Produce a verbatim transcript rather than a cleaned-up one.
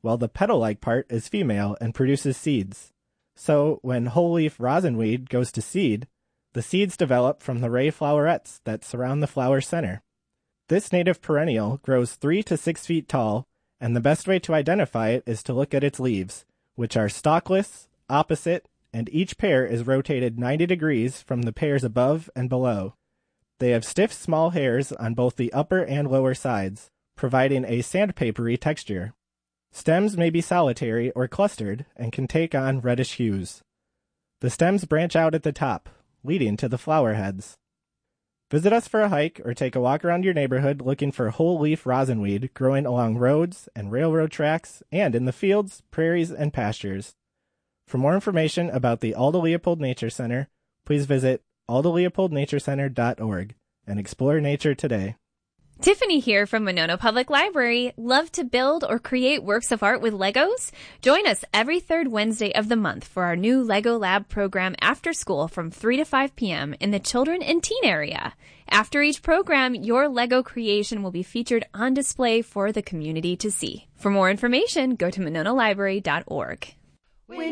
while the petal-like part is female and produces seeds. So, when whole leaf rosinweed goes to seed, the seeds develop from the ray flowerets that surround the flower center. This native perennial grows three to six feet tall, and the best way to identify it is to look at its leaves, which are stalkless, opposite, and each pair is rotated ninety degrees from the pairs above and below. They have stiff, small hairs on both the upper and lower sides, providing a sandpapery texture. Stems may be solitary or clustered and can take on reddish hues. The stems branch out at the top, leading to the flower heads. Visit us for a hike or take a walk around your neighborhood looking for whole-leaf rosinweed growing along roads and railroad tracks and in the fields, prairies, and pastures. For more information about the Alda Leopold Nature Center, please visit alda leopold nature center dot org and explore nature today. Tiffany here from Monona Public Library. Love to build or create works of art with Legos? Join us every third Wednesday of the month for our new Lego Lab program after school from three to five p.m. in the children and teen area. After each program, your Lego creation will be featured on display for the community to see. For more information, go to monona library dot org.